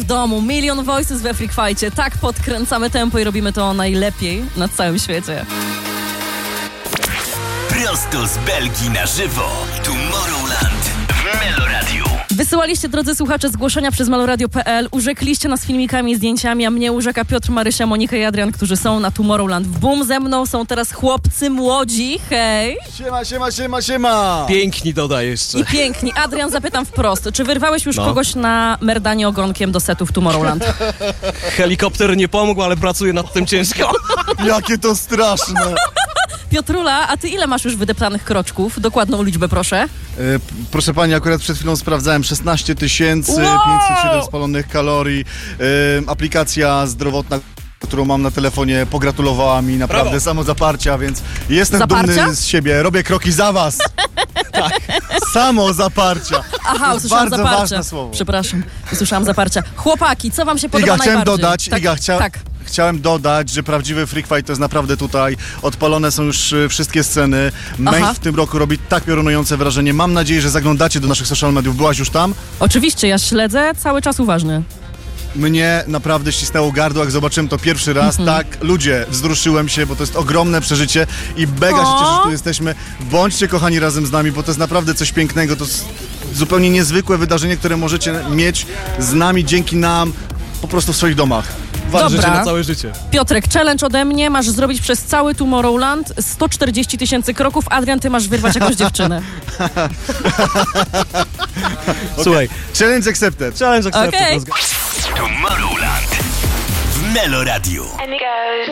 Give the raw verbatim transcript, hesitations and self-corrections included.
domu. Million Voices we Freak Fightie. Tak podkręcamy tempo i robimy to najlepiej na całym świecie. Prosto z Belgii na żywo. Tomorrowland w Meloradiu. Wysyłaliście, drodzy słuchacze, zgłoszenia przez meloradio kropka p l. Urzekliście nas filmikami i zdjęciami, a mnie urzeka Piotr, Marysia, Monika i Adrian, którzy są na Tomorrowland. W Boom ze mną są teraz chłopcy młodzi. Hej! Siema, siema, siema, siema! Piękni doda jeszcze. I piękni. Adrian, zapytam wprost. Czy wyrwałeś już No. kogoś na merdanie ogonkiem do setów Tomorrowland? Helikopter nie pomógł, ale pracuję nad tym ciężko. Jakie to straszne! Piotrula, a ty ile masz już wydeptanych kroczków? Dokładną liczbę, proszę. E, p- proszę pani, akurat przed chwilą sprawdzałem szesnaście tysięcy Wow! pięćset siedem spalonych kalorii. E, aplikacja zdrowotna, którą mam na telefonie, pogratulowała mi naprawdę Brawo. samozaparcia, więc jestem Zaparcia? dumny z siebie. Robię kroki za was. Tak. Samozaparcia. Aha, To jest usłyszałam bardzo zaparcia. ważne słowo. Przepraszam, usłyszałam zaparcia. Chłopaki, co wam się podoba Iga, chciałem najbardziej? dodać, tak, Iga, chcia... tak. chciałem dodać, że prawdziwy Freak Fight to jest naprawdę tutaj. Odpalone są już y, wszystkie sceny. Main Aha. w tym roku robi tak piorunujące wrażenie. Mam nadzieję, że zaglądacie do naszych social mediów. Byłaś już tam? Oczywiście, ja śledzę, cały czas uważnie. Mnie naprawdę ścisnęło gardło, jak zobaczyłem to pierwszy raz. Mhm. Tak, ludzie, wzruszyłem się, bo to jest ogromne przeżycie i mega się O! cieszę, że tu jesteśmy. Bądźcie kochani razem z nami, bo to jest naprawdę coś pięknego. To jest zupełnie niezwykłe wydarzenie, które możecie mieć z nami, dzięki nam, po prostu w swoich domach. Ważycie Dobra. na całe życie. Piotrek, challenge ode mnie, masz zrobić przez cały Tomorrowland sto czterdzieści tysięcy kroków. Adrian, ty masz wyrwać jakąś dziewczynę. Słuchaj, Challenge accepted. challenge accepted. Okej. Let's go. Tomorrowland w Meloradiu. And it goes.